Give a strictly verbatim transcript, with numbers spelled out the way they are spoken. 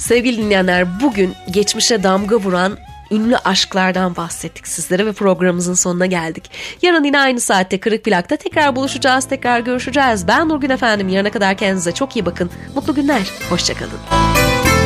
Sevgili dinleyenler, bugün geçmişe damga vuran ünlü aşklardan bahsettik sizlere ve programımızın sonuna geldik. Yarın yine aynı saatte Kırık Plak'ta tekrar buluşacağız, tekrar görüşeceğiz. Ben Nurgül efendim. Yarına kadar kendinize çok iyi bakın. Mutlu günler. Hoşçakalın.